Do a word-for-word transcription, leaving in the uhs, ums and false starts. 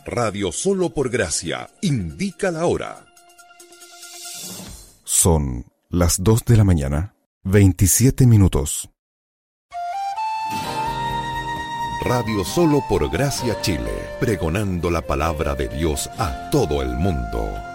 Radio Solo por Gracia indica la hora. Son las dos de la mañana, veintisiete minutos. Radio Solo por Gracia Chile, pregonando la palabra de Dios a todo el mundo.